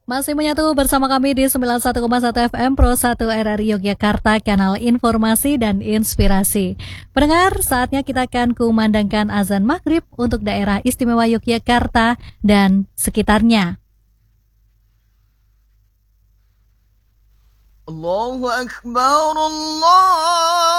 Masih menyatu bersama kami di 91,1 FM Pro 1 RRI Yogyakarta, kanal informasi dan inspirasi. Pendengar, saatnya kita akan kumandangkan azan maghrib untuk daerah istimewa Yogyakarta dan sekitarnya. Allahu Akbar, Allah.